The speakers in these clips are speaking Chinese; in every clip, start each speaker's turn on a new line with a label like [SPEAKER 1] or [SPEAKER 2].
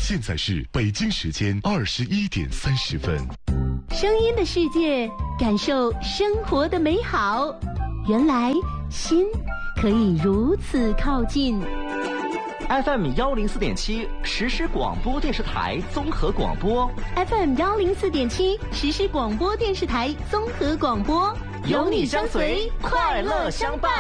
[SPEAKER 1] 现在是北京时间21:30。
[SPEAKER 2] 声音的世界，感受生活的美好。原来心可以如此靠近。
[SPEAKER 3] FM 104.7实时广播电视台综合广播。
[SPEAKER 2] FM 104.7实时广播电视台综合广播，
[SPEAKER 3] 有你相随，快乐相伴。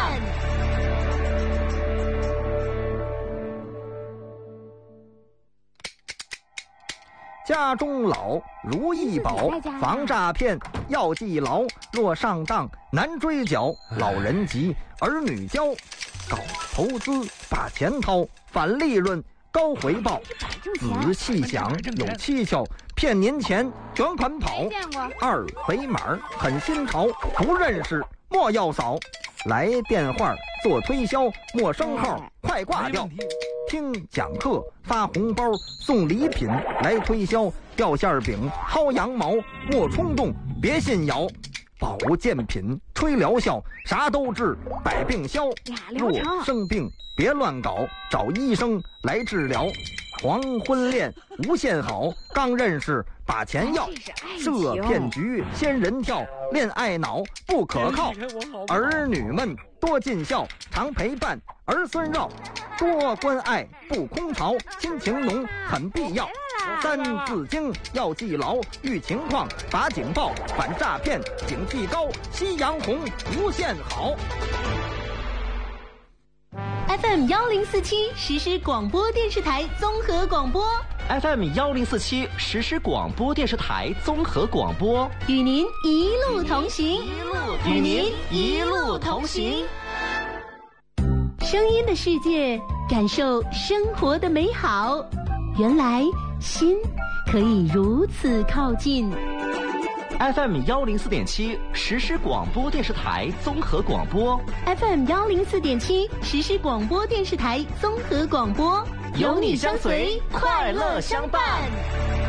[SPEAKER 4] 家中老如意宝，防诈骗要记牢。若上当难追缴，老人急儿女教。搞投资把钱掏，返利润高回报。仔细想有蹊跷，骗您钱卷款跑。二维码很新潮，不认识莫要扫。来电话做推销，陌生号快挂掉。听讲课发红包送礼品来推销，掉馅饼薅羊毛莫冲动别信谣。保健品吹疗效啥都治，百病消。若生病别乱搞，找医生来治疗。黄昏恋无限好，刚认识把钱要。设骗局仙人跳，恋爱脑不可靠。儿女们多尽孝，常陪伴儿孙绕。多关爱不空巢，亲情浓很必要。三字经要记牢，遇情况打警报，反诈骗警惕高，夕阳红无限好。
[SPEAKER 2] FM 1047实时广播电视台综合广播。
[SPEAKER 3] FM 1047实时广播电视台综合广播，
[SPEAKER 2] 与您一路同行，
[SPEAKER 3] 与您一路同行。
[SPEAKER 2] 声音的世界，感受生活的美好。原来心可以如此靠近。
[SPEAKER 3] FM 104.7实时广播电视台综合广播。
[SPEAKER 2] FM 104.7实时广播电视台综合广播，
[SPEAKER 3] 有你相随，快乐相伴。